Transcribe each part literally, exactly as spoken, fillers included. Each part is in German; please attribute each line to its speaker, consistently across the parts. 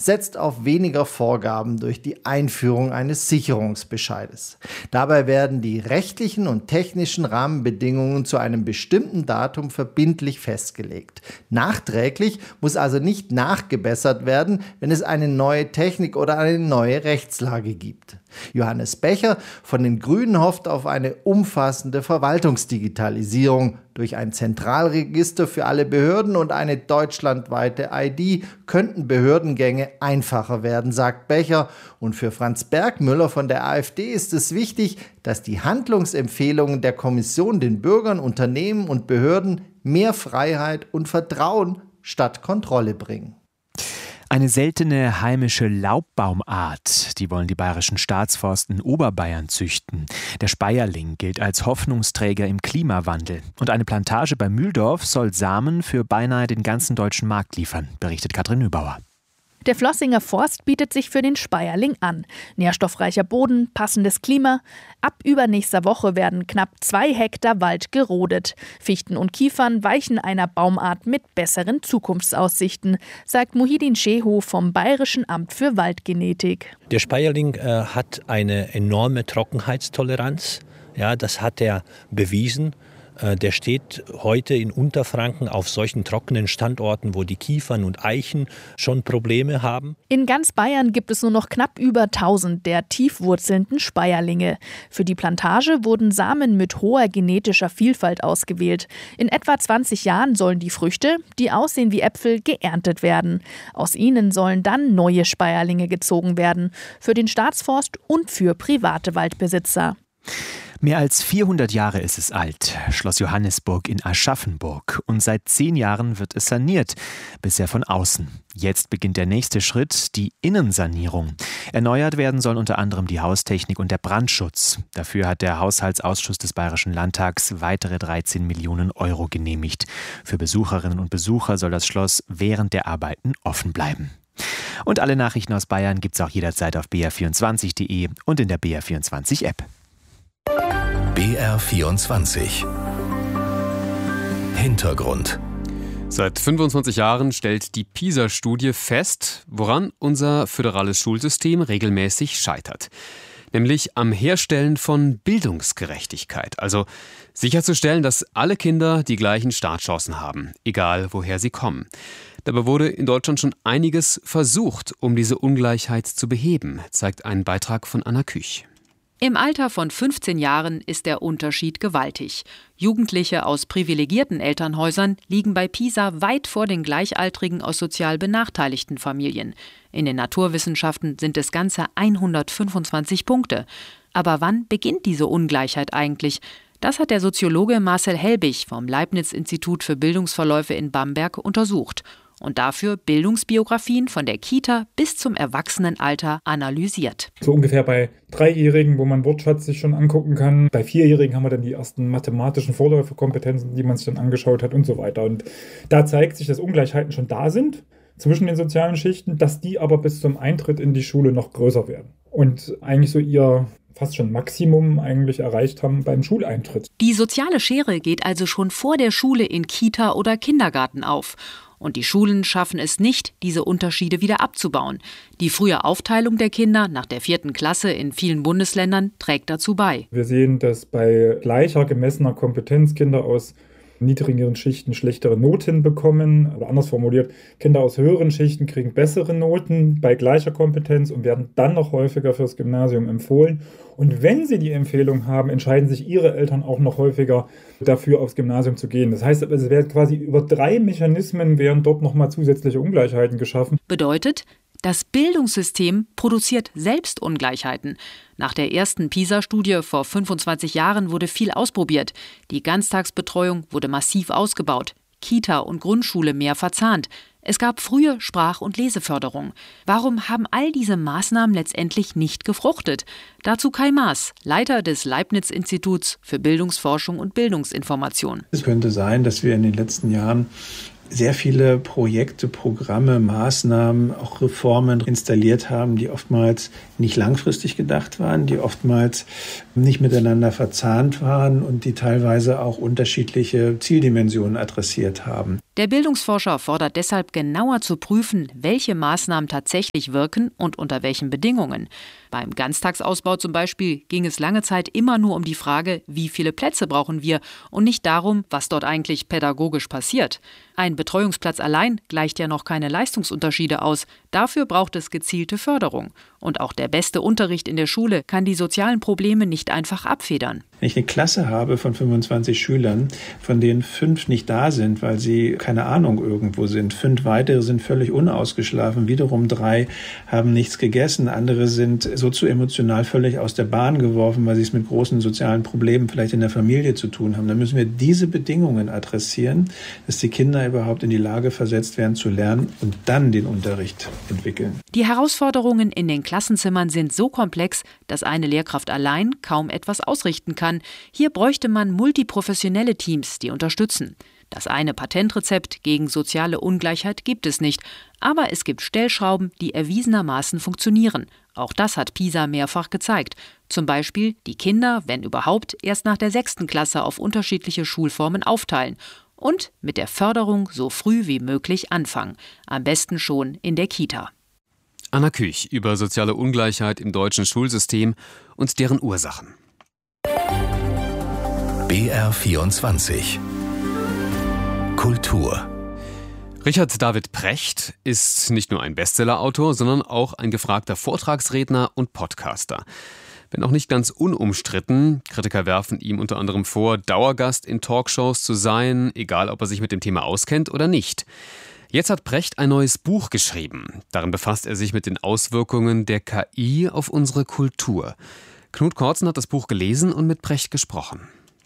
Speaker 1: setzt auf weniger Vorgaben durch die Einführung eines Sicherungsbescheides. Dabei werden die rechtlichen und technischen Rahmenbedingungen zu einem bestimmten Datum verbindlich festgelegt. Nachträglich muss also nicht nachgebessert werden, wenn es eine neue Technik oder eine neue Rechtslage gibt. Johannes Becher von den Grünen hofft auf eine umfassende Verwaltungsdigitalisierung. Durch ein Zentralregister für alle Behörden und eine deutschlandweite I D könnten Behördengänge einfacher werden, sagt Becher. Und für Franz Bergmüller von der AfD ist es wichtig, dass die Handlungsempfehlungen der Kommission den Bürgern, Unternehmen und Behörden mehr Freiheit und Vertrauen statt Kontrolle bringen.
Speaker 2: Eine seltene heimische Laubbaumart, die wollen die bayerischen Staatsforsten in Oberbayern züchten. Der Speierling gilt als Hoffnungsträger im Klimawandel. Und eine Plantage bei Mühldorf soll Samen für beinahe den ganzen deutschen Markt liefern, berichtet Katrin Nübauer.
Speaker 3: Der Flossinger Forst bietet sich für den Speierling an. Nährstoffreicher Boden, passendes Klima. Ab übernächster Woche werden knapp zwei Hektar Wald gerodet. Fichten und Kiefern weichen einer Baumart mit besseren Zukunftsaussichten, sagt Muhidin Shehu vom Bayerischen Amt für Waldgenetik.
Speaker 4: Der Speierling äh, hat eine enorme Trockenheitstoleranz. Ja, das hat er bewiesen. Der steht heute in Unterfranken auf solchen trockenen Standorten, wo die Kiefern und Eichen schon Probleme haben.
Speaker 3: In ganz Bayern gibt es nur noch knapp über tausend der tiefwurzelnden Speierlinge. Für die Plantage wurden Samen mit hoher genetischer Vielfalt ausgewählt. In etwa zwanzig Jahren sollen die Früchte, die aussehen wie Äpfel, geerntet werden. Aus ihnen sollen dann neue Speierlinge gezogen werden. Für den Staatsforst und für private Waldbesitzer.
Speaker 2: Mehr als vierhundert Jahre ist es alt, Schloss Johannisburg in Aschaffenburg. Und seit zehn Jahren wird es saniert, bisher von außen. Jetzt beginnt der nächste Schritt, die Innensanierung. Erneuert werden sollen unter anderem die Haustechnik und der Brandschutz. Dafür hat der Haushaltsausschuss des Bayerischen Landtags weitere dreizehn Millionen Euro genehmigt. Für Besucherinnen und Besucher soll das Schloss während der Arbeiten offen bleiben. Und alle Nachrichten aus Bayern gibt's auch jederzeit auf b r vierundzwanzig punkt d e und in der B R vierundzwanzig App.
Speaker 5: B R vierundzwanzig. Hintergrund.
Speaker 6: Seit fünfundzwanzig Jahren stellt die PISA-Studie fest, woran unser föderales Schulsystem regelmäßig scheitert. Nämlich am Herstellen von Bildungsgerechtigkeit. Also sicherzustellen, dass alle Kinder die gleichen Startchancen haben, egal woher sie kommen. Dabei wurde in Deutschland schon einiges versucht, um diese Ungleichheit zu beheben, zeigt ein Beitrag von Anna Küch.
Speaker 7: Im Alter von fünfzehn Jahren ist der Unterschied gewaltig. Jugendliche aus privilegierten Elternhäusern liegen bei PISA weit vor den Gleichaltrigen aus sozial benachteiligten Familien. In den Naturwissenschaften sind es ganze hundertfünfundzwanzig Punkte. Aber wann beginnt diese Ungleichheit eigentlich? Das hat der Soziologe Marcel Helbig vom Leibniz-Institut für Bildungsverläufe in Bamberg untersucht. Und dafür Bildungsbiografien von der Kita bis zum Erwachsenenalter analysiert.
Speaker 8: So ungefähr bei Dreijährigen, wo man Wortschatz sich schon angucken kann. Bei Vierjährigen haben wir dann die ersten mathematischen Vorläuferkompetenzen, die man sich dann angeschaut hat und so weiter. Und da zeigt sich, dass Ungleichheiten schon da sind zwischen den sozialen Schichten, dass die aber bis zum Eintritt in die Schule noch größer werden. Und eigentlich so ihr fast schon Maximum eigentlich erreicht haben beim Schuleintritt.
Speaker 7: Die soziale Schere geht also schon vor der Schule in Kita oder Kindergarten auf. Und die Schulen schaffen es nicht, diese Unterschiede wieder abzubauen. Die frühe Aufteilung der Kinder nach der vierten Klasse in vielen Bundesländern trägt dazu bei.
Speaker 8: Wir sehen, dass bei gleicher gemessener Kompetenz Kinder aus niedrigeren Schichten schlechtere Noten bekommen. Oder anders formuliert, Kinder aus höheren Schichten kriegen bessere Noten bei gleicher Kompetenz und werden dann noch häufiger fürs Gymnasium empfohlen. Und wenn sie die Empfehlung haben, entscheiden sich ihre Eltern auch noch häufiger dafür, aufs Gymnasium zu gehen. Das heißt, es werden quasi über drei Mechanismen werden dort nochmal zusätzliche Ungleichheiten geschaffen.
Speaker 7: Bedeutet, das Bildungssystem produziert selbst Ungleichheiten. Nach der ersten PISA-Studie vor fünfundzwanzig Jahren wurde viel ausprobiert. Die Ganztagsbetreuung wurde massiv ausgebaut, Kita und Grundschule mehr verzahnt. Es gab frühe Sprach- und Leseförderung. Warum haben all diese Maßnahmen letztendlich nicht gefruchtet? Dazu Kai Maas, Leiter des Leibniz-Instituts für Bildungsforschung und Bildungsinformation.
Speaker 9: Es könnte sein, dass wir in den letzten Jahren sehr viele Projekte, Programme, Maßnahmen, auch Reformen installiert haben, die oftmals nicht langfristig gedacht waren, die oftmals nicht miteinander verzahnt waren und die teilweise auch unterschiedliche Zieldimensionen adressiert haben.
Speaker 7: Der Bildungsforscher fordert deshalb genauer zu prüfen, welche Maßnahmen tatsächlich wirken und unter welchen Bedingungen. Beim Ganztagsausbau zum Beispiel ging es lange Zeit immer nur um die Frage, wie viele Plätze brauchen wir und nicht darum, was dort eigentlich pädagogisch passiert. Ein Betreuungsplatz allein gleicht ja noch keine Leistungsunterschiede aus. Dafür braucht es gezielte Förderung. Und auch der beste Unterricht in der Schule kann die sozialen Probleme nicht einfach abfedern.
Speaker 9: Wenn ich eine Klasse habe von fünfundzwanzig Schülern, von denen fünf nicht da sind, weil sie, keine Ahnung, irgendwo sind, fünf weitere sind völlig unausgeschlafen, wiederum drei haben nichts gegessen, andere sind sozioemotional völlig aus der Bahn geworfen, weil sie es mit großen sozialen Problemen vielleicht in der Familie zu tun haben, dann müssen wir diese Bedingungen adressieren, dass die Kinder überhaupt in die Lage versetzt werden zu lernen und dann den Unterricht entwickeln.
Speaker 7: Die Herausforderungen in den Klassenzimmern sind so komplex, dass eine Lehrkraft allein kaum etwas ausrichten kann. Hier bräuchte man multiprofessionelle Teams, die unterstützen. Das eine Patentrezept gegen soziale Ungleichheit gibt es nicht, aber es gibt Stellschrauben, die erwiesenermaßen funktionieren. Auch das hat PISA mehrfach gezeigt. Zum Beispiel die Kinder, wenn überhaupt, erst nach der sechsten Klasse auf unterschiedliche Schulformen aufteilen und mit der Förderung so früh wie möglich anfangen. Am besten schon in der Kita.
Speaker 6: Anna Küch über soziale Ungleichheit im deutschen Schulsystem und deren Ursachen.
Speaker 5: B R vierundzwanzig Kultur.
Speaker 6: Richard David Precht ist nicht nur ein Bestsellerautor, sondern auch ein gefragter Vortragsredner und Podcaster. Wenn auch nicht ganz unumstritten, Kritiker werfen ihm unter anderem vor, Dauergast in Talkshows zu sein, egal ob er sich mit dem Thema auskennt oder nicht. Jetzt hat Precht ein neues Buch geschrieben. Darin befasst er sich mit den Auswirkungen der K I auf unsere Kultur. Knut Kortzen hat das Buch gelesen und mit Precht gesprochen.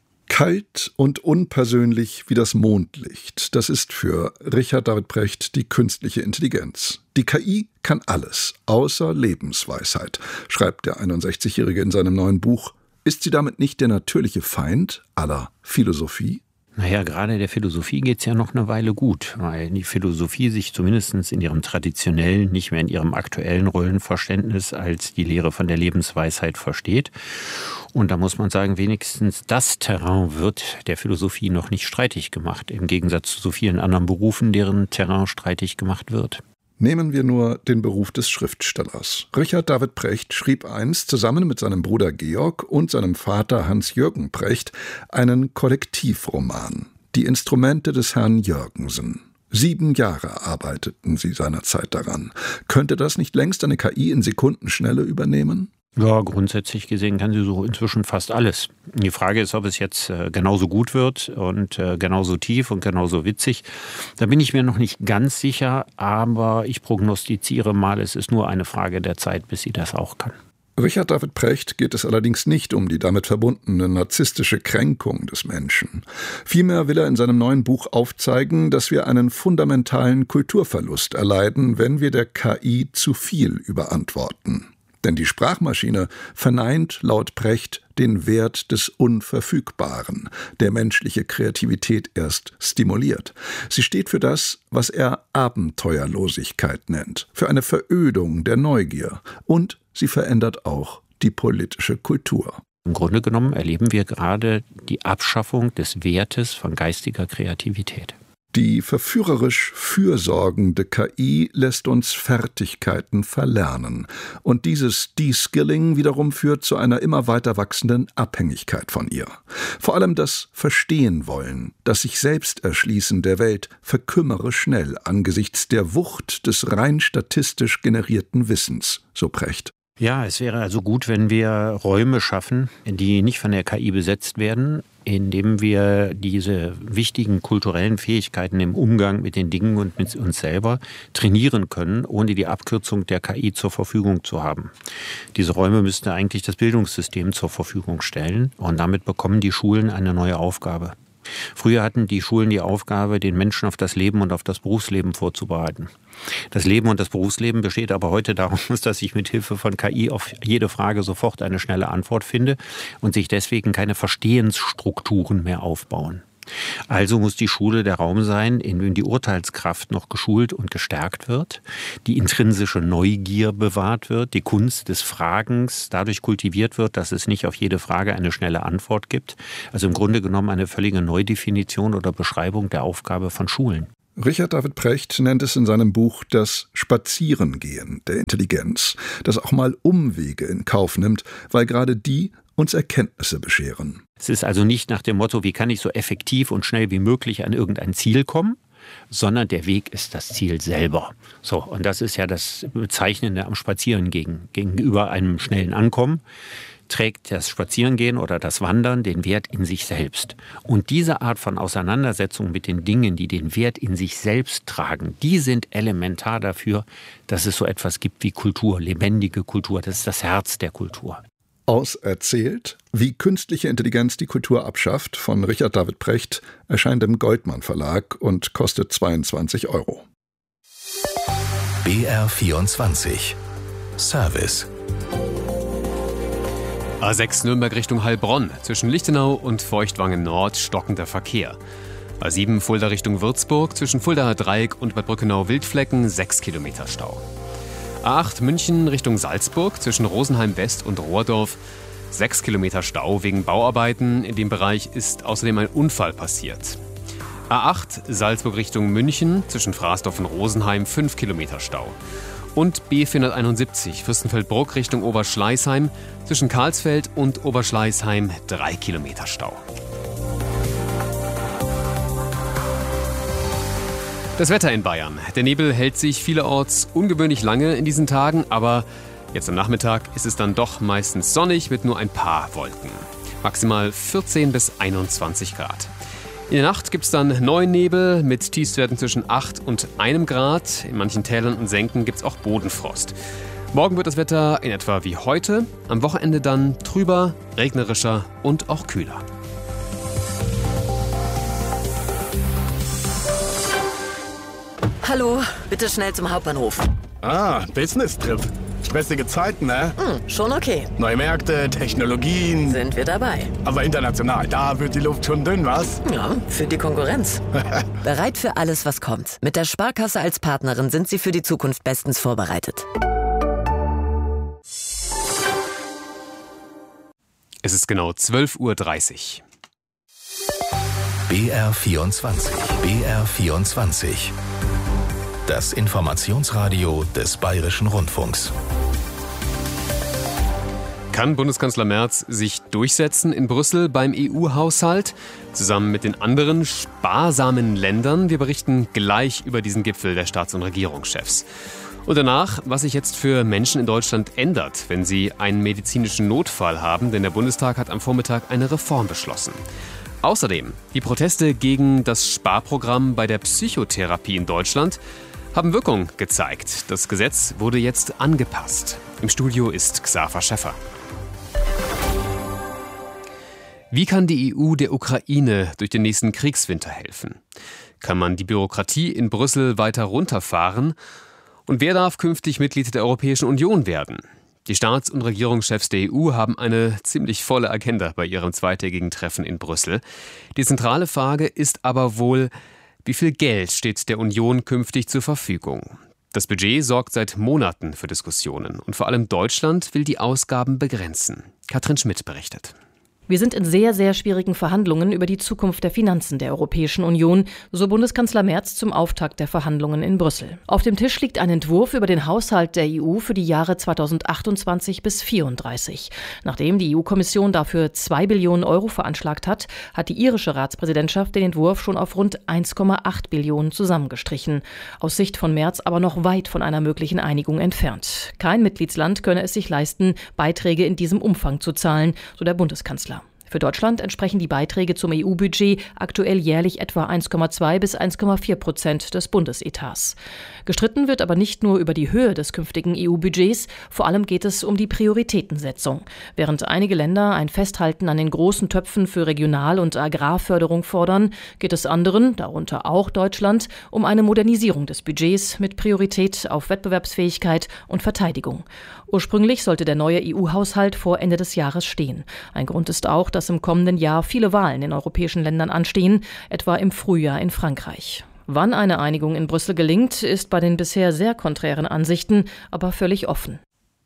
Speaker 10: Kalt und unpersönlich wie das Mondlicht, das ist für Richard David Precht die künstliche Intelligenz. Die K I kann alles, außer Lebensweisheit, schreibt der einundsechzigjährige in seinem neuen Buch. Ist sie damit nicht der natürliche Feind aller Philosophie?
Speaker 11: Naja, gerade der Philosophie geht's ja noch eine Weile gut, weil die Philosophie sich zumindest in ihrem traditionellen, nicht mehr in ihrem aktuellen Rollenverständnis als die Lehre von der Lebensweisheit versteht. Und da muss man sagen, wenigstens das Terrain wird der Philosophie noch nicht streitig gemacht, im Gegensatz zu so vielen anderen Berufen, deren Terrain streitig gemacht wird.
Speaker 10: Nehmen wir nur den Beruf des Schriftstellers. Richard David Precht schrieb einst zusammen mit seinem Bruder Georg und seinem Vater Hans-Jürgen Precht einen Kollektivroman, Die Instrumente des Herrn Jürgensen. Sieben Jahre arbeiteten sie seinerzeit daran. Könnte das nicht längst eine K I in Sekundenschnelle übernehmen?
Speaker 11: Ja, grundsätzlich gesehen kann sie so inzwischen fast alles. Die Frage ist, ob es jetzt äh, genauso gut wird und äh, genauso tief und genauso witzig. Da bin ich mir noch nicht ganz sicher, aber ich prognostiziere mal, es ist nur eine Frage der Zeit, bis sie das auch kann.
Speaker 10: Richard David Precht geht es allerdings nicht um die damit verbundene narzisstische Kränkung des Menschen. Vielmehr will er in seinem neuen Buch aufzeigen, dass wir einen fundamentalen Kulturverlust erleiden, wenn wir der K I zu viel überantworten. Denn die Sprachmaschine verneint laut Precht den Wert des Unverfügbaren, der menschliche Kreativität erst stimuliert. Sie steht für das, was er Abenteuerlosigkeit nennt, für eine Verödung der Neugier. Und sie verändert auch die politische Kultur.
Speaker 11: Im Grunde genommen erleben wir gerade die Abschaffung des Wertes von geistiger Kreativität.
Speaker 10: Die verführerisch fürsorgende K I lässt uns Fertigkeiten verlernen. Und dieses De-Skilling wiederum führt zu einer immer weiter wachsenden Abhängigkeit von ihr. Vor allem das Verstehen-Wollen, das sich selbst erschließen der Welt, verkümmere schnell angesichts der Wucht des rein statistisch generierten Wissens, so Precht.
Speaker 11: Ja, es wäre also gut, wenn wir Räume schaffen, die nicht von der K I besetzt werden, indem wir diese wichtigen kulturellen Fähigkeiten im Umgang mit den Dingen und mit uns selber trainieren können, ohne die Abkürzung der K I zur Verfügung zu haben. Diese Räume müsste eigentlich das Bildungssystem zur Verfügung stellen und damit bekommen die Schulen eine neue Aufgabe. Früher hatten die Schulen die Aufgabe, den Menschen auf das Leben und auf das Berufsleben vorzubereiten. Das Leben und das Berufsleben besteht aber heute darum, dass ich mit Hilfe von K I auf jede Frage sofort eine schnelle Antwort finde und sich deswegen keine Verstehensstrukturen mehr aufbauen. Also muss die Schule der Raum sein, in dem die Urteilskraft noch geschult und gestärkt wird, die intrinsische Neugier bewahrt wird, die Kunst des Fragens dadurch kultiviert wird, dass es nicht auf jede Frage eine schnelle Antwort gibt. Also im Grunde genommen eine völlige Neudefinition oder Beschreibung der Aufgabe von Schulen.
Speaker 10: Richard David Precht nennt es in seinem Buch das Spazierengehen der Intelligenz, das auch mal Umwege in Kauf nimmt, weil gerade die uns Erkenntnisse bescheren.
Speaker 11: Es ist also nicht nach dem Motto, wie kann ich so effektiv und schnell wie möglich an irgendein Ziel kommen, sondern der Weg ist das Ziel selber. So, und das ist ja das Bezeichnende am Spazierengehen. Gegenüber einem schnellen Ankommen trägt das Spazierengehen oder das Wandern den Wert in sich selbst. Und diese Art von Auseinandersetzung mit den Dingen, die den Wert in sich selbst tragen, die sind elementar dafür, dass es so etwas gibt wie Kultur, lebendige Kultur. Das ist das Herz der Kultur.
Speaker 10: Auserzählt, wie künstliche Intelligenz die Kultur abschafft, von Richard David Precht, erscheint im Goldmann Verlag und kostet zweiundzwanzig Euro.
Speaker 5: B R vierundzwanzig Service.
Speaker 6: A sechs Nürnberg Richtung Heilbronn. Zwischen Lichtenau und Feuchtwangen Nord stockender Verkehr. A sieben Fulda Richtung Würzburg. Zwischen Fuldaer Dreieck und Bad Brückenau-Wildflecken sechs Kilometer Stau. A acht München Richtung Salzburg. Zwischen Rosenheim West und Rohrdorf sechs Kilometer Stau wegen Bauarbeiten. In dem Bereich ist außerdem ein Unfall passiert. A acht Salzburg Richtung München. Zwischen Fraßdorf und Rosenheim fünf Kilometer Stau. Und B vierhunderteinundsiebzig Fürstenfeldbruck Richtung Oberschleißheim. Zwischen Karlsfeld und Oberschleißheim drei Kilometer Stau. Das Wetter in Bayern. Der Nebel hält sich vielerorts ungewöhnlich lange in diesen Tagen, aber jetzt am Nachmittag ist es dann doch meistens sonnig mit nur ein paar Wolken. Maximal vierzehn bis einundzwanzig Grad. In der Nacht gibt es dann neuen Nebel mit Tiefstwerten zwischen acht und einem Grad. In manchen Tälern und Senken gibt es auch Bodenfrost. Morgen wird das Wetter in etwa wie heute. Am Wochenende dann trüber, regnerischer und auch kühler.
Speaker 12: Hallo, bitte schnell zum Hauptbahnhof.
Speaker 13: Ah, Business-Trip. Stressige Zeiten, ne?
Speaker 12: Hm, schon okay.
Speaker 13: Neue Märkte, Technologien.
Speaker 12: Sind wir dabei.
Speaker 13: Aber international, da wird die Luft schon dünn, was?
Speaker 12: Ja, für die Konkurrenz. Bereit für alles, was kommt. Mit der Sparkasse als Partnerin sind Sie für die Zukunft bestens vorbereitet.
Speaker 6: Es ist genau zwölf Uhr dreißig.
Speaker 5: B R vierundzwanzig. B R vierundzwanzig. Das Informationsradio des Bayerischen Rundfunks.
Speaker 6: Kann Bundeskanzler Merz sich durchsetzen in Brüssel beim E U-Haushalt? Zusammen mit den anderen sparsamen Ländern. Wir berichten gleich über diesen Gipfel der Staats- und Regierungschefs. Und danach, was sich jetzt für Menschen in Deutschland ändert, wenn sie einen medizinischen Notfall haben. Denn der Bundestag hat am Vormittag eine Reform beschlossen. Außerdem die Proteste gegen das Sparprogramm bei der Psychotherapie in Deutschland haben Wirkung gezeigt. Das Gesetz wurde jetzt angepasst. Im Studio ist Xaver Schäffer. Wie kann die E U der Ukraine durch den nächsten Kriegswinter helfen? Kann man die Bürokratie in Brüssel weiter runterfahren? Und wer darf künftig Mitglied der Europäischen Union werden? Die Staats- und Regierungschefs der E U haben eine ziemlich volle Agenda bei ihrem zweitägigen Treffen in Brüssel. Die zentrale Frage ist aber wohl, wie viel Geld steht der Union künftig zur Verfügung? Das Budget sorgt seit Monaten für Diskussionen und vor allem Deutschland will die Ausgaben begrenzen. Katrin Schmidt berichtet.
Speaker 14: Wir sind in sehr, sehr schwierigen Verhandlungen über die Zukunft der Finanzen der Europäischen Union, so Bundeskanzler Merz zum Auftakt der Verhandlungen in Brüssel. Auf dem Tisch liegt ein Entwurf über den Haushalt der E U für die Jahre zweitausendachtundzwanzig bis vierunddreißig. Nachdem die E U-Kommission dafür zwei Billionen Euro veranschlagt hat, hat die irische Ratspräsidentschaft den Entwurf schon auf rund eins Komma acht Billionen zusammengestrichen. Aus Sicht von Merz aber noch weit von einer möglichen Einigung entfernt. Kein Mitgliedsland könne es sich leisten, Beiträge in diesem Umfang zu zahlen, so der Bundeskanzler. Für Deutschland entsprechen die Beiträge zum E U-Budget aktuell jährlich etwa eins Komma zwei bis eins Komma vier Prozent des Bundesetats. Gestritten wird aber nicht nur über die Höhe des künftigen E U-Budgets, vor allem geht es um die Prioritätensetzung. Während einige Länder ein Festhalten an den großen Töpfen für Regional- und Agrarförderung fordern, geht es anderen, darunter auch Deutschland, um eine Modernisierung des Budgets mit Priorität auf Wettbewerbsfähigkeit und Verteidigung. Ursprünglich sollte der neue E U-Haushalt vor Ende des Jahres stehen. Ein Grund ist auch, dass im kommenden Jahr viele Wahlen in europäischen Ländern anstehen, etwa im Frühjahr in Frankreich. Wann eine Einigung in Brüssel gelingt, ist bei den bisher sehr konträren Ansichten aber völlig offen.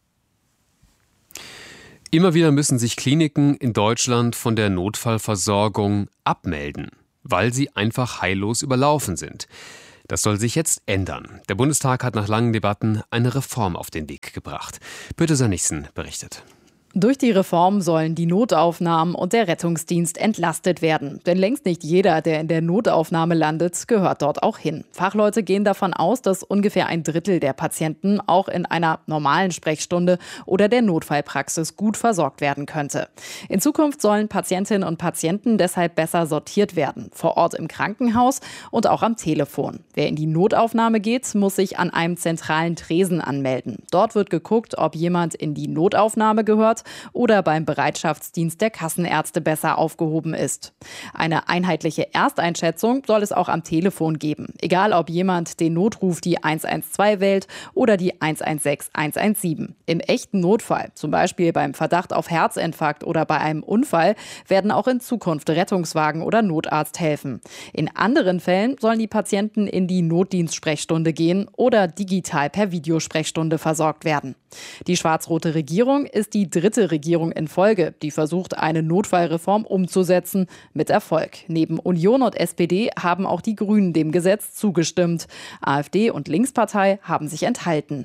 Speaker 6: Immer wieder müssen sich Kliniken in Deutschland von der Notfallversorgung abmelden, weil sie einfach heillos überlaufen sind. Das soll sich jetzt ändern. Der Bundestag hat nach langen Debatten eine Reform auf den Weg gebracht. Birte Sönnigsen berichtet.
Speaker 15: Durch die Reform sollen die Notaufnahmen und der Rettungsdienst entlastet werden. Denn längst nicht jeder, der in der Notaufnahme landet, gehört dort auch hin. Fachleute gehen davon aus, dass ungefähr ein Drittel der Patienten auch in einer normalen Sprechstunde oder der Notfallpraxis gut versorgt werden könnte. In Zukunft sollen Patientinnen und Patienten deshalb besser sortiert werden. Vor Ort im Krankenhaus und auch am Telefon. Wer in die Notaufnahme geht, muss sich an einem zentralen Tresen anmelden. Dort wird geguckt, ob jemand in die Notaufnahme gehört oder beim Bereitschaftsdienst der Kassenärzte besser aufgehoben ist. Eine einheitliche Ersteinschätzung soll es auch am Telefon geben. Egal, ob jemand den Notruf die eins eins zwei wählt oder die eins eins sechs eins eins sieben. Im echten Notfall, zum Beispiel beim Verdacht auf Herzinfarkt oder bei einem Unfall, werden auch in Zukunft Rettungswagen oder Notarzt helfen. In anderen Fällen sollen die Patienten in die Notdienstsprechstunde gehen oder digital per Videosprechstunde versorgt werden. Die schwarz-rote Regierung ist die dritte Regierung in Folge, die versucht, eine Notfallreform umzusetzen, mit Erfolg. Neben Union und S P D haben auch die Grünen dem Gesetz zugestimmt. AfD und Linkspartei haben sich enthalten.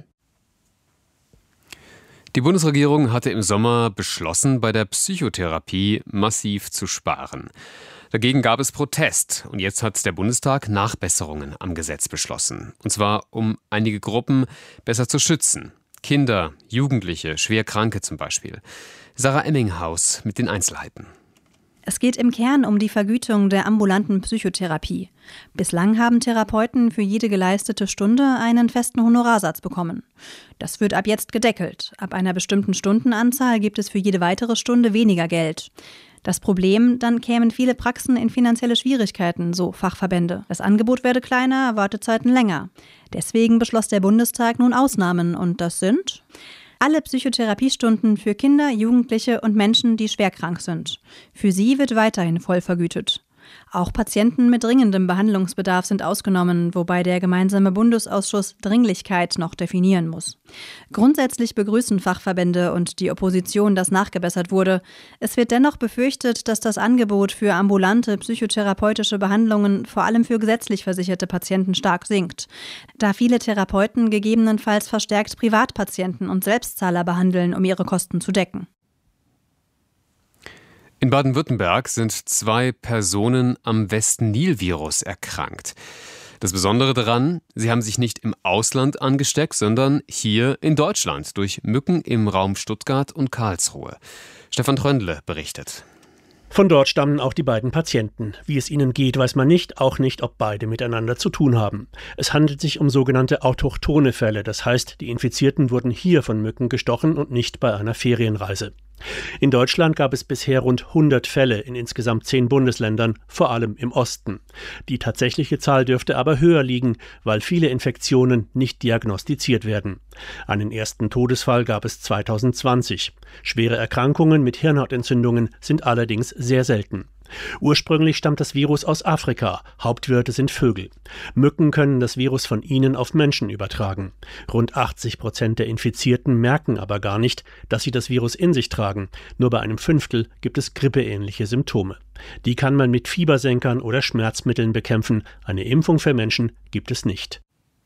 Speaker 6: Die Bundesregierung hatte im Sommer beschlossen, bei der Psychotherapie massiv zu sparen. Dagegen gab es Protest und jetzt hat der Bundestag Nachbesserungen am Gesetz beschlossen. Und zwar, um einige Gruppen besser zu schützen. Kinder, Jugendliche, Schwerkranke zum Beispiel. Sarah Emminghaus mit den Einzelheiten.
Speaker 16: Es geht im Kern um die Vergütung der ambulanten Psychotherapie. Bislang haben Therapeuten für jede geleistete Stunde einen festen Honorarsatz bekommen. Das wird ab jetzt gedeckelt. Ab einer bestimmten Stundenanzahl gibt es für jede weitere Stunde weniger Geld. Das Problem, dann kämen viele Praxen in finanzielle Schwierigkeiten, so Fachverbände. Das Angebot werde kleiner, Wartezeiten länger. Deswegen beschloss der Bundestag nun Ausnahmen und das sind alle Psychotherapiestunden für Kinder, Jugendliche und Menschen, die schwerkrank sind. Für sie wird weiterhin voll vergütet. Auch Patienten mit dringendem Behandlungsbedarf sind ausgenommen, wobei der gemeinsame Bundesausschuss Dringlichkeit noch definieren muss. Grundsätzlich begrüßen Fachverbände und die Opposition, dass nachgebessert wurde. Es wird dennoch befürchtet, dass das Angebot für ambulante psychotherapeutische Behandlungen vor allem für gesetzlich versicherte Patienten stark sinkt, da viele Therapeuten gegebenenfalls verstärkt Privatpatienten und Selbstzahler behandeln, um ihre Kosten zu decken.
Speaker 6: In Baden-Württemberg sind zwei Personen am West-Nil-Virus erkrankt. Das Besondere daran, sie haben sich nicht im Ausland angesteckt, sondern hier in Deutschland durch Mücken im Raum Stuttgart und Karlsruhe. Stefan Tröndle berichtet.
Speaker 17: Von dort stammen auch die beiden Patienten. Wie es ihnen geht, weiß man nicht, auch nicht, ob beide miteinander zu tun haben. Es handelt sich um sogenannte autochthone Fälle, das heißt, die Infizierten wurden hier von Mücken gestochen und nicht bei einer Ferienreise. In Deutschland gab es bisher rund hundert Fälle in insgesamt zehn Bundesländern, vor allem im Osten. Die tatsächliche Zahl dürfte aber höher liegen, weil viele Infektionen nicht diagnostiziert werden. Einen ersten Todesfall gab es zweitausendzwanzig. Schwere Erkrankungen mit Hirnhautentzündungen sind allerdings sehr selten. Ursprünglich stammt das Virus aus Afrika. Hauptwirte sind Vögel. Mücken können das Virus von ihnen auf Menschen übertragen. Rund achtzig Prozent der Infizierten merken aber gar nicht, dass sie das Virus in sich tragen. Nur bei einem Fünftel gibt es grippeähnliche Symptome. Die kann man mit Fiebersenkern oder Schmerzmitteln bekämpfen. Eine Impfung für Menschen gibt es nicht.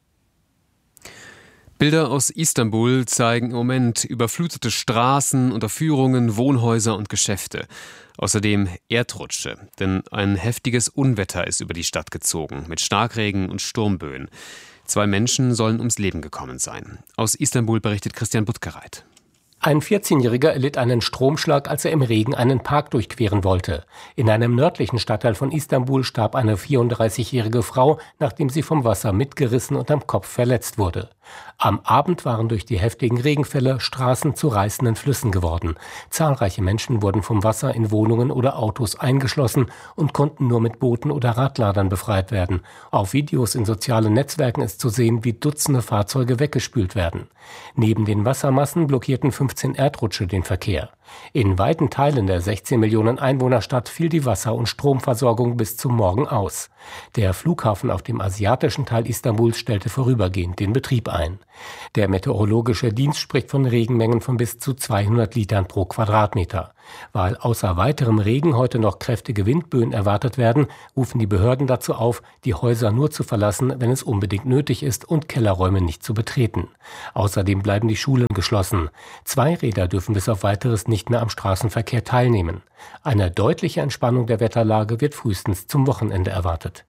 Speaker 6: Bilder aus Istanbul zeigen im Moment überflutete Straßen, Unterführungen, Wohnhäuser und Geschäfte. Außerdem Erdrutsche, denn ein heftiges Unwetter ist über die Stadt gezogen, mit Starkregen und Sturmböen. Zwei Menschen sollen ums Leben gekommen sein. Aus Istanbul berichtet Christian Buttgereit.
Speaker 18: Ein vierzehnjähriger erlitt einen Stromschlag, als er im Regen einen Park durchqueren wollte. In einem nördlichen Stadtteil von Istanbul starb eine vierunddreißigjährige Frau, nachdem sie vom Wasser mitgerissen und am Kopf verletzt wurde. Am Abend waren durch die heftigen Regenfälle Straßen zu reißenden Flüssen geworden. Zahlreiche Menschen wurden vom Wasser in Wohnungen oder Autos eingeschlossen und konnten nur mit Booten oder Radladern befreit werden. Auf Videos in sozialen Netzwerken ist zu sehen, wie Dutzende Fahrzeuge weggespült werden. Neben den Wassermassen blockierten fünfzehn Erdrutsche den Verkehr. In weiten Teilen der sechzehn Millionen Einwohnerstadt fiel die Wasser- und Stromversorgung bis zum Morgen aus. Der Flughafen auf dem asiatischen Teil Istanbuls stellte vorübergehend den Betrieb ein. Der meteorologische Dienst spricht von Regenmengen von bis zu zweihundert Litern pro Quadratmeter. Weil außer weiterem Regen heute noch kräftige Windböen erwartet werden, rufen die Behörden dazu auf, die Häuser nur zu verlassen, wenn es unbedingt nötig ist und Kellerräume nicht zu betreten. Außerdem bleiben die Schulen geschlossen. Zweiräder dürfen bis auf Weiteres nicht mehr am Straßenverkehr teilnehmen. Eine deutliche Entspannung der Wetterlage wird frühestens zum Wochenende erwartet.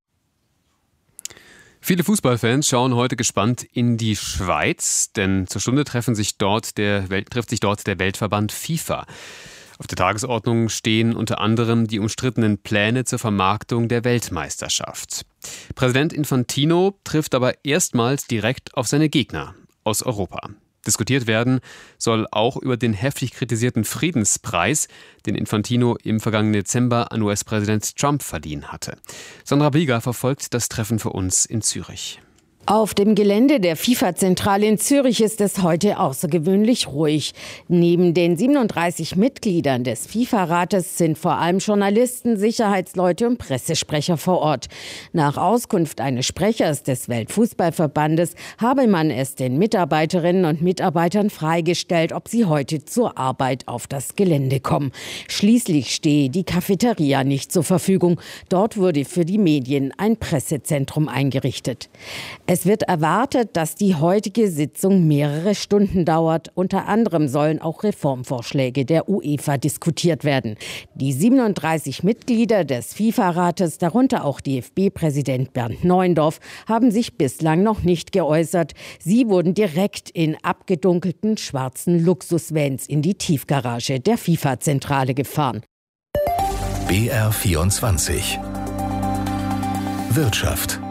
Speaker 6: Viele Fußballfans schauen heute gespannt in die Schweiz, denn zur Stunde treffen sich dort der Welt, trifft sich dort der Weltverband FIFA. Auf der Tagesordnung stehen unter anderem die umstrittenen Pläne zur Vermarktung der Weltmeisterschaft. Präsident Infantino trifft aber erstmals direkt auf seine Gegner aus Europa. Diskutiert werden soll auch über den heftig kritisierten Friedenspreis, den Infantino im vergangenen Dezember an U S-Präsident Trump verliehen hatte. Sandra Bieger verfolgt das Treffen für uns in Zürich.
Speaker 19: Auf dem Gelände der FIFA-Zentrale in Zürich ist es heute außergewöhnlich ruhig. Neben den siebenunddreißig Mitgliedern des FIFA-Rates sind vor allem Journalisten, Sicherheitsleute und Pressesprecher vor Ort. Nach Auskunft eines Sprechers des Weltfußballverbandes habe man es den Mitarbeiterinnen und Mitarbeitern freigestellt, ob sie heute zur Arbeit auf das Gelände kommen. Schließlich stehe die Cafeteria nicht zur Verfügung. Dort wurde für die Medien ein Pressezentrum eingerichtet. Es wird erwartet, dass die heutige Sitzung mehrere Stunden dauert. Unter anderem sollen auch Reformvorschläge der UEFA diskutiert werden. Die siebenunddreißig Mitglieder des FIFA-Rates, darunter auch D F B-Präsident Bernd Neuendorf, haben sich bislang noch nicht geäußert. Sie wurden direkt in abgedunkelten schwarzen Luxusvans in die Tiefgarage der FIFA-Zentrale gefahren.
Speaker 5: B R vierundzwanzig Wirtschaft.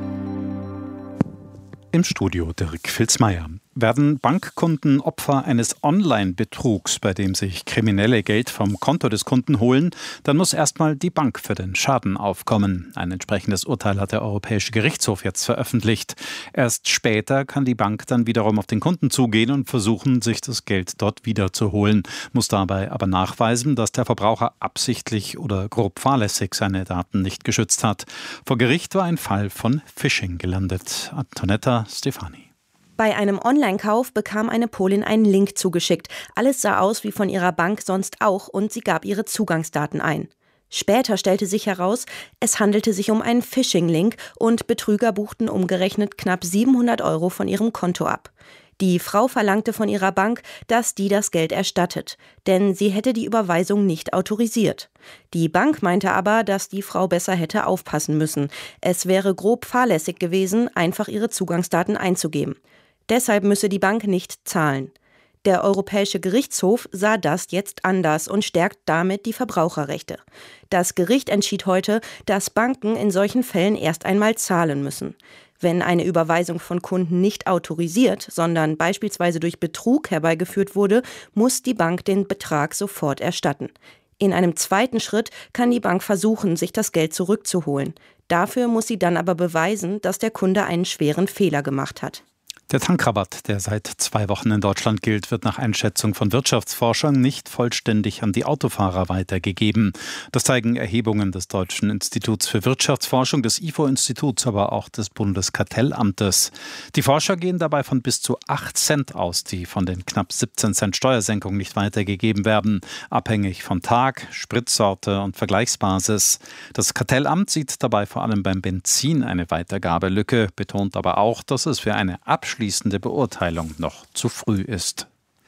Speaker 20: Im Studio Dirk Filzmeier. Werden Bankkunden Opfer eines Online-Betrugs, bei dem sich Kriminelle Geld vom Konto des Kunden holen, dann muss erstmal die Bank für den Schaden aufkommen. Ein entsprechendes Urteil hat der Europäische Gerichtshof jetzt veröffentlicht. Erst später kann die Bank dann wiederum auf den Kunden zugehen und versuchen, sich das Geld dort wiederzuholen, muss dabei aber nachweisen, dass der Verbraucher absichtlich oder grob fahrlässig seine Daten nicht geschützt hat. Vor Gericht war ein Fall von Phishing gelandet. Antonetta Stefani.
Speaker 21: Bei einem Online-Kauf bekam eine Polin einen Link zugeschickt. Alles sah aus wie von ihrer Bank sonst auch und sie gab ihre Zugangsdaten ein. Später stellte sich heraus, es handelte sich um einen Phishing-Link und Betrüger buchten umgerechnet knapp siebenhundert Euro von ihrem Konto ab. Die Frau verlangte von ihrer Bank, dass die das Geld erstattet, denn sie hätte die Überweisung nicht autorisiert. Die Bank meinte aber, dass die Frau besser hätte aufpassen müssen. Es wäre grob fahrlässig gewesen, einfach ihre Zugangsdaten einzugeben. Deshalb müsse die Bank nicht zahlen. Der Europäische Gerichtshof sah das jetzt anders und stärkt damit die Verbraucherrechte. Das Gericht entschied heute, dass Banken in solchen Fällen erst einmal zahlen müssen. Wenn eine Überweisung von Kunden nicht autorisiert, sondern beispielsweise durch Betrug herbeigeführt wurde, muss die Bank den Betrag sofort erstatten. In einem zweiten Schritt kann die Bank versuchen, sich das Geld zurückzuholen. Dafür muss sie dann aber beweisen, dass der Kunde einen schweren Fehler gemacht hat.
Speaker 20: Der Tankrabatt, der seit zwei Wochen in Deutschland gilt, wird nach Einschätzung von Wirtschaftsforschern nicht vollständig an die Autofahrer weitergegeben. Das zeigen Erhebungen des Deutschen Instituts für Wirtschaftsforschung, des I F O-Instituts, aber auch des Bundeskartellamtes. Die Forscher gehen dabei von bis zu acht Cent aus, die von den knapp siebzehn Cent Steuersenkung nicht weitergegeben werden, abhängig von Tag, Spritsorte und Vergleichsbasis. Das Kartellamt sieht dabei vor allem beim Benzin eine Weitergabelücke, betont aber auch, dass es für eine Abschließung Abschließende Beurteilung noch zu früh ist.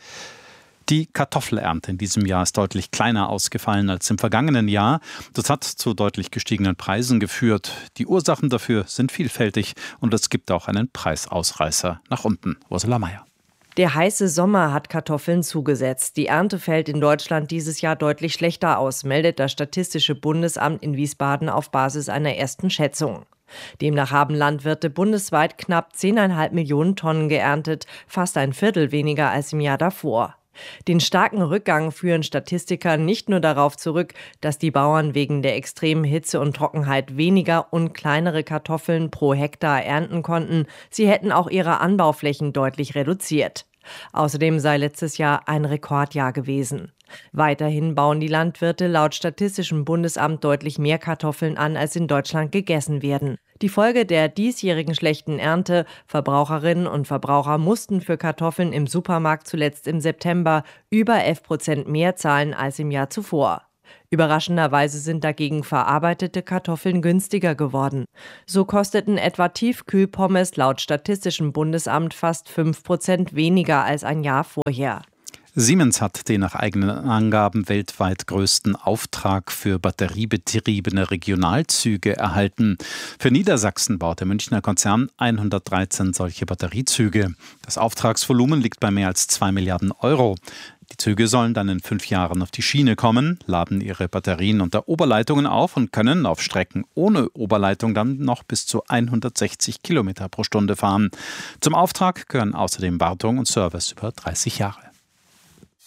Speaker 20: Die Kartoffelernte in diesem Jahr ist deutlich kleiner ausgefallen als im vergangenen Jahr. Das hat zu deutlich gestiegenen Preisen geführt. Die Ursachen dafür sind vielfältig und es gibt auch einen Preisausreißer nach unten. Ursula Mayer.
Speaker 22: Der heiße Sommer hat Kartoffeln zugesetzt. Die Ernte fällt in Deutschland dieses Jahr deutlich schlechter aus, meldet das Statistische Bundesamt in Wiesbaden auf Basis einer ersten Schätzung. Demnach haben Landwirte bundesweit knapp zehn Komma fünf Millionen Tonnen geerntet, fast ein Viertel weniger als im Jahr davor. Den starken Rückgang führen Statistiker nicht nur darauf zurück, dass die Bauern wegen der extremen Hitze und Trockenheit weniger und kleinere Kartoffeln pro Hektar ernten konnten, sie hätten auch ihre Anbauflächen deutlich reduziert. Außerdem sei letztes Jahr ein Rekordjahr gewesen. Weiterhin bauen die Landwirte laut Statistischem Bundesamt deutlich mehr Kartoffeln an, als in Deutschland gegessen werden. Die Folge der diesjährigen schlechten Ernte: Verbraucherinnen und Verbraucher mussten für Kartoffeln im Supermarkt zuletzt im September über elf Prozent mehr zahlen als im Jahr zuvor. Überraschenderweise sind dagegen verarbeitete Kartoffeln günstiger geworden. So kosteten etwa Tiefkühlpommes laut Statistischem Bundesamt fast fünf Prozent weniger als ein Jahr vorher.
Speaker 20: Siemens hat den nach eigenen Angaben weltweit größten Auftrag für batteriebetriebene Regionalzüge erhalten. Für Niedersachsen baut der Münchner Konzern hundertdreizehn solche Batteriezüge. Das Auftragsvolumen liegt bei mehr als zwei Milliarden Euro. Die Züge sollen dann in fünf Jahren auf die Schiene kommen, laden ihre Batterien unter Oberleitungen auf und können auf Strecken ohne Oberleitung dann noch bis zu hundertsechzig Kilometer pro Stunde fahren. Zum Auftrag gehören außerdem Wartung und Service über dreißig Jahre.